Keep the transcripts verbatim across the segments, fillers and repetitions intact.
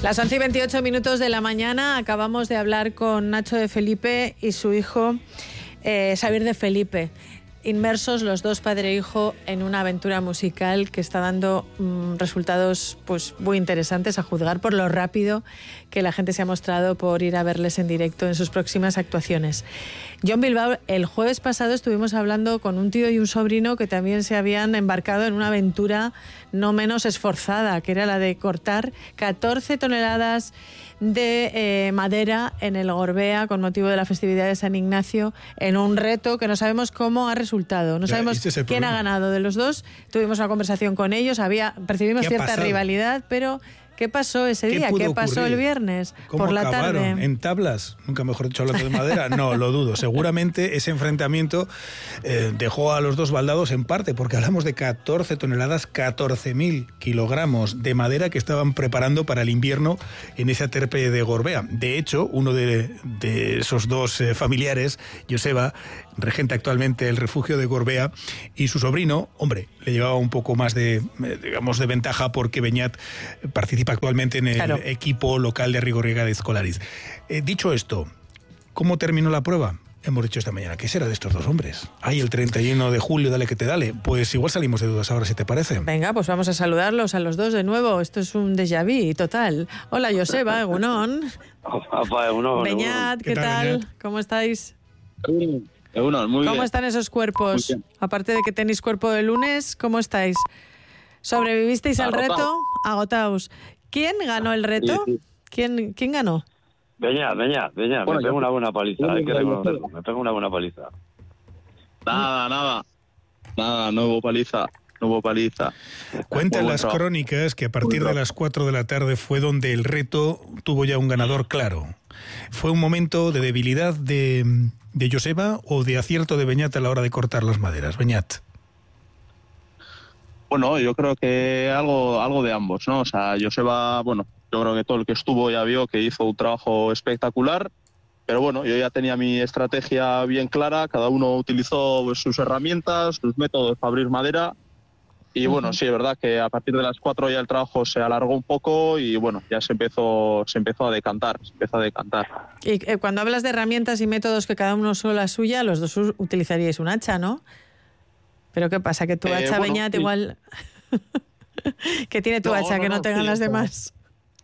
Las once y veintiocho minutos de la mañana acabamos de hablar con Nacho de Felipe y su hijo eh, Xavier de Felipe, inmersos los dos, padre e hijo, en una aventura musical que está dando mmm, resultados pues muy interesantes, a juzgar por lo rápido que la gente se ha mostrado por ir a verles en directo en sus próximas actuaciones. Yo en Bilbao el jueves pasado estuvimos hablando con un tío y un sobrino que también se habían embarcado en una aventura no menos esforzada, que era la de cortar catorce toneladas de eh, madera en el Gorbea con motivo de la festividad de San Ignacio, en un reto que no sabemos cómo ha resultado. No sabemos este es el quién problema. ha ganado de los dos. Tuvimos una conversación con ellos, había percibimos cierta pasado? rivalidad, pero ¿qué pasó ese ¿Qué día? pudo ¿Qué pasó ocurrir? el viernes ¿Cómo por la acabaron? tarde? ¿En tablas? Nunca mejor dicho, hablando de madera. No, lo dudo. Seguramente ese enfrentamiento eh, dejó a los dos baldados en parte, porque hablamos de catorce toneladas, catorce mil kilogramos de madera que estaban preparando para el invierno en esa terpe de Gorbea. De hecho, uno de, de esos dos eh, familiares, Joseba, regenta actualmente el refugio de Gorbea, y su sobrino, hombre, le llevaba un poco más de, eh, digamos, de ventaja porque Beñat participa actualmente en el Claro. equipo local de Rigorriaga de Escolaris. Eh, dicho esto, ¿cómo terminó la prueba? Hemos dicho esta mañana, ¿qué será de estos dos hombres? Ay, el treinta y uno de julio, dale que te dale. Pues igual salimos de dudas ahora, si te parece. Venga, pues vamos a saludarlos a los dos de nuevo. Esto es un déjà vu total. Hola, Joseba, Egunon. Apa, Egunon, Beñat, ¿qué, ¿Qué tal, tal? Beñat? ¿Cómo estáis? Egunon, muy ¿Cómo bien. están esos cuerpos? Muy bien. Aparte de que tenéis cuerpo de lunes, ¿cómo estáis? ¿Sobrevivisteis al Agotado. reto? Agotaos. ¿Quién ganó el reto? Sí, sí. ¿Quién, ¿Quién ganó? Beñat, Beñat, Beñat, Bueno, me pego yo- una buena paliza, yo hay que me- reconocerlo, me pego una buena paliza. Nada, nada. Nada, no hubo paliza. No hubo paliza. Cuentan Muy buen las trabajo. crónicas que a partir de trabajo. las cuatro de la tarde fue donde el reto tuvo ya un ganador claro. ¿Fue un momento de debilidad de, de Joseba o de acierto de Beñat a la hora de cortar las maderas? Beñat. Bueno, yo creo que algo, algo de ambos, ¿no? O sea, Joseba, bueno, yo creo que todo el que estuvo ya vio que hizo un trabajo espectacular, pero bueno, yo ya tenía mi estrategia bien clara, cada uno utilizó pues, sus herramientas, sus métodos para abrir madera, y bueno, Ujú. sí, es verdad que a partir de las cuatro ya el trabajo se alargó un poco y bueno, ya se empezó, se empezó a decantar, se empezó a decantar. Y eh, cuando hablas de herramientas y métodos que cada uno usó la suya, los dos u- utilizaríais un hacha, ¿no? ¿Pero qué pasa? ¿Que tu Eh, hacha, bueno, Beñat, sí. igual... ¿Qué tiene tu No, hacha no, que no, no, tengan sí, las no. demás?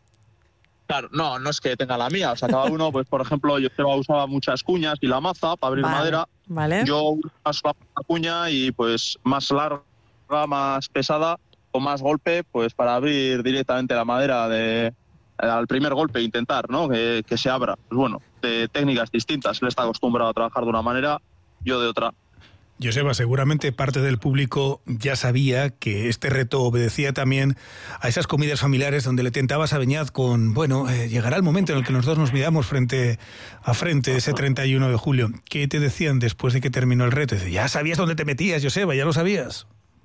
Claro, no, no es que tenga la mía, o sea, cada uno, pues por ejemplo, yo usaba muchas cuñas y la maza para abrir Vale, madera. ¿vale? Yo más la cuña y pues más larga, más pesada, con más golpe, pues para abrir directamente la madera de al primer golpe, intentar, ¿no? Que, que se abra. Pues bueno, de técnicas distintas. Él está acostumbrado a trabajar de una manera, yo de otra. Joseba, seguramente parte del público ya sabía que este reto obedecía también a esas comidas familiares donde le tentabas a Beñat con, bueno, eh, llegará el momento en el que los dos nos miramos frente a frente ese treinta y uno de julio. ¿Qué te decían después de que terminó el reto? Dice, ya sabías dónde te metías, Joseba, ya lo sabías.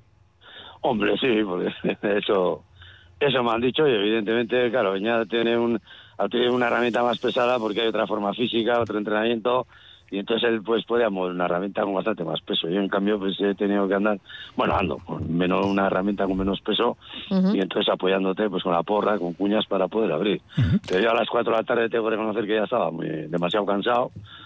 Hombre, sí, porque eso, eso me han dicho y evidentemente, claro, Beñat tiene, un, tiene una herramienta más pesada porque hay otra forma física, otro entrenamiento, y entonces él pues puede mover una herramienta con bastante más peso. Yo en cambio pues he tenido que andar, bueno, ando con menos una herramienta con menos peso, Ujú. y entonces apoyándote pues con la porra, con cuñas para poder abrir. Ujú. Pero yo a las cuatro de la tarde tengo que reconocer que ya estaba muy, demasiado cansado,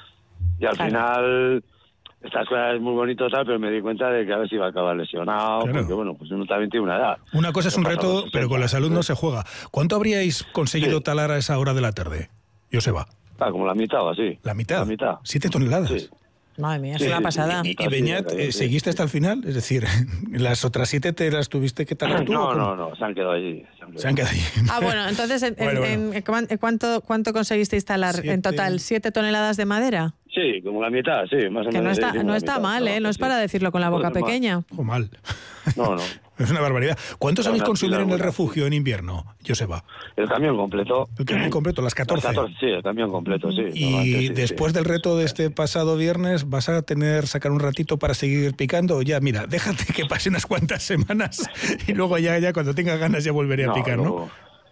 y al Claro. final estas cosas es muy bonito tal, pero me di cuenta de que a ver si iba a acabar lesionado, Claro. porque bueno, pues uno también tiene una edad. Una cosa es un He pasado reto, los pero con la salud no se juega. ¿Cuánto habríais conseguido Sí. talar a esa hora de la tarde, Joseba? Ah, como la mitad o así. ¿La mitad? La mitad. ¿Siete toneladas? Sí. Madre mía, es Sí, una sí, pasada. ¿Y, y Así, Beñat, sí, eh, sí. seguiste hasta el final? Es decir, ¿las otras siete te las tuviste que talar tú? o No, cómo? no, no, se han quedado allí. Se han quedado, Se han quedado ahí. Ah, bueno, entonces, en, Bueno, en- en- ¿cuán- ¿cuánto, ¿cuánto conseguiste instalar Siete. en total? ¿Siete toneladas de madera? Sí, como la mitad, sí, más o Que menos. no sí, está, sí, como no la está mitad, mal, ¿eh? No es sí. para decirlo con la boca Joder, mal. pequeña. Oh, mal. No, no. Es una barbaridad. ¿Cuántos No, habéis no, consumido sí, en el no, no. refugio en invierno, Joseba? El camión completo. El camión completo, las Las catorce. catorce, sí, el camión completo, sí. Y Normalmente sí, después sí. del reto de este pasado viernes, ¿vas a tener, sacar un ratito para seguir picando? O ya, mira, déjate que pase unas cuantas semanas y luego ya, ya cuando tenga ganas ya volveré a No, picar, ¿no? luego-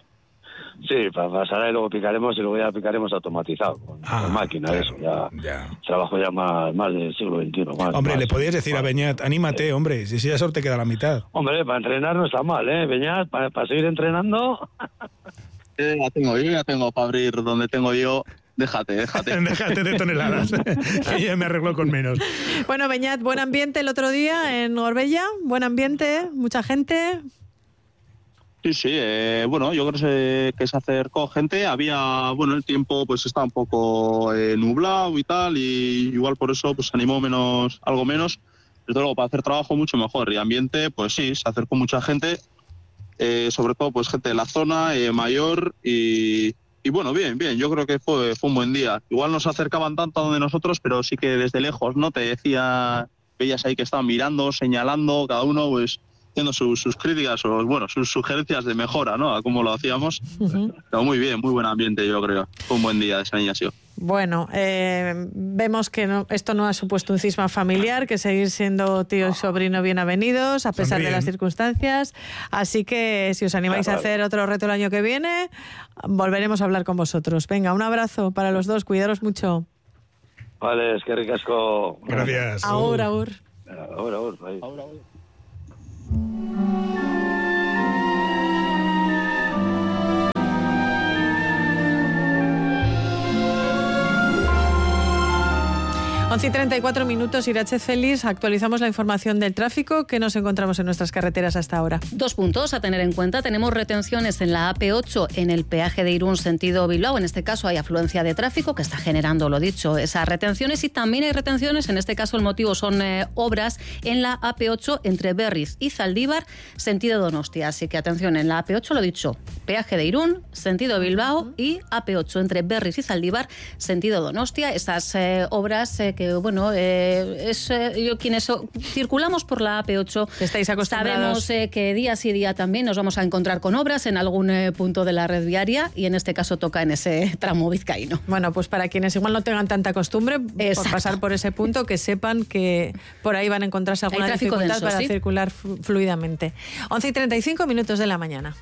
Sí, pa- pasará y luego picaremos y luego ya picaremos automatizado, con, Ah, con máquina, claro, eso, ya. ya. Trabajo ya más, más del siglo veintiuno. Más, Hombre, más, le podías decir más. a Beñat, anímate, hombre, si si ya solo te queda la mitad. Hombre, para entrenar no está mal, ¿eh, Beñat? Para, para seguir entrenando... Eh, la tengo yo, ya tengo para abrir donde tengo yo. Déjate, déjate. Déjate de toneladas, que ya me arreglo con menos. Bueno, Beñat, buen ambiente el otro día en Gorbella, buen ambiente, mucha gente. Sí, sí, eh, bueno, yo creo que se, que se acercó gente, había, bueno, el tiempo pues estaba un poco eh, nublado y tal, y igual por eso pues se animó menos, algo menos. Desde luego, para hacer trabajo mucho mejor, y ambiente, pues sí, se acercó mucha gente, eh, sobre todo pues gente de la zona, eh, mayor, y... Y bueno, bien, bien, yo creo que fue, fue un buen día. Igual no se acercaban tanto a donde nosotros, pero sí que desde lejos, ¿no? Te decía, veías ahí que estaban mirando, señalando, cada uno pues haciendo sus, sus críticas o, bueno, sus sugerencias de mejora, ¿no? A cómo lo hacíamos. Uh-huh. Pero muy bien, muy buen ambiente, yo creo. Fue un buen día de San Ignacio. Bueno, eh, vemos que no, esto no ha supuesto un cisma familiar, que seguir siendo tío y sobrino bien avenidos, a pesar Sonríen. de las circunstancias. Así que si os animáis claro. a hacer otro reto el año que viene, volveremos a hablar con vosotros. Venga, un abrazo para los dos, cuidaros mucho. Vale, es que ricasco. Gracias. Agur, agur. Agur, agur. Agur, agur. once y treinta y cuatro minutos, Irache Celis, actualizamos la información del tráfico que nos encontramos en nuestras carreteras hasta ahora. Dos puntos a tener en cuenta. Tenemos retenciones en la A P ocho en el peaje de Irún sentido Bilbao. En este caso hay afluencia de tráfico que está generando, lo dicho, esas retenciones, y también hay retenciones, en este caso el motivo son eh, obras en la A P ocho entre Berriz y Zaldívar sentido Donostia. Así que atención, en la A P ocho, lo dicho, peaje de Irún sentido Bilbao uh-huh. y A P ocho entre Berriz y Zaldívar sentido Donostia. Esas eh, obras eh, que bueno, eh, es eh, yo quienes circulamos por la A P ocho que estáis acostumbrados. Sabemos eh, que día sí día también nos vamos a encontrar con obras en algún eh, punto de la red viaria, y en este caso toca en ese tramo vizcaíno. Bueno, pues para quienes igual no tengan tanta costumbre Exacto. por pasar por ese punto, que sepan que por ahí van a encontrarse alguna dificultad denso, para ¿sí? circular fluidamente. once y treinta y cinco minutos de la mañana.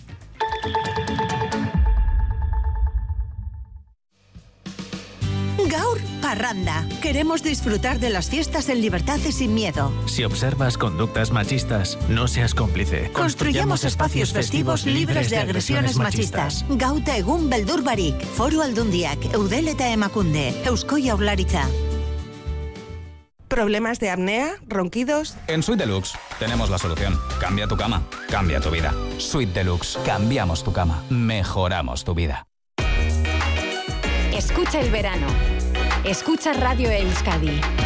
Gaur Parranda. Queremos disfrutar de las fiestas en libertad y sin miedo. Si observas conductas machistas, no seas cómplice. Construyamos espacios festivos libres de agresiones machistas. Gauta egun beldur barik. Foru Aldundiak, Eudel eta Emakunde, Eusko Jaurlaritza. ¿Problemas de apnea? ¿Ronquidos? En Suite Deluxe tenemos la solución. Cambia tu cama, cambia tu vida. Suite Deluxe. Cambiamos tu cama. Mejoramos tu vida. Escucha el verano. Escucha Radio Euskadi.